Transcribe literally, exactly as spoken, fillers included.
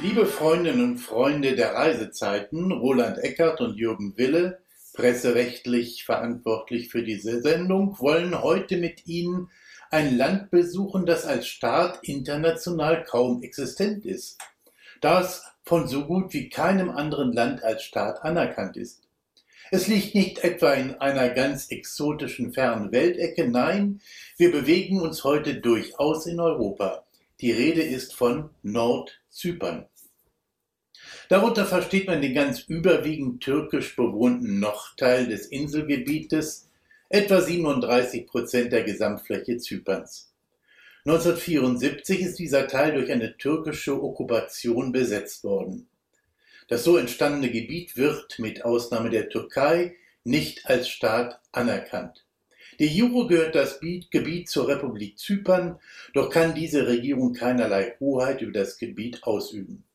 Liebe Freundinnen und Freunde der Reisezeiten, Roland Eckert und Jürgen Wille, presserechtlich verantwortlich für diese Sendung, wollen heute mit Ihnen ein Land besuchen, das als Staat international kaum existent ist, das von so gut wie keinem anderen Land als Staat anerkannt ist. Es liegt nicht etwa in einer ganz exotischen fernen Weltecke, nein, wir bewegen uns heute durchaus in Europa. Die Rede ist von Nordzypern. Darunter versteht man den ganz überwiegend türkisch bewohnten Nordteil des Inselgebietes, etwa siebenunddreißig Prozent der Gesamtfläche Zyperns. neunzehnhundertvierundsiebzig ist dieser Teil durch eine türkische Okkupation besetzt worden. Das so entstandene Gebiet wird, mit Ausnahme der Türkei, nicht als Staat anerkannt. De jure gehört das Gebiet zur Republik Zypern, doch kann diese Regierung keinerlei Hoheit über das Gebiet ausüben.